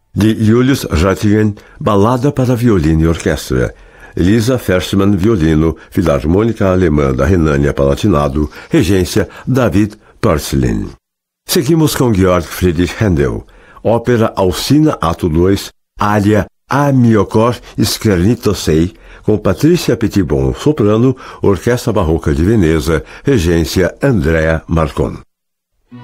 de Julius Rattigan, Balada para Violino e Orquestra. Elisa Fersman, violino, Filarmônica Alemã da Renânia-Palatinado, regência David Purcellin. Seguimos com Georg Friedrich Händel, ópera Alcina, ato 2, área A Miocor Skernitosei, com Patrícia Petitbon, soprano, Orquestra Barroca de Veneza, regência Andrea Marcon.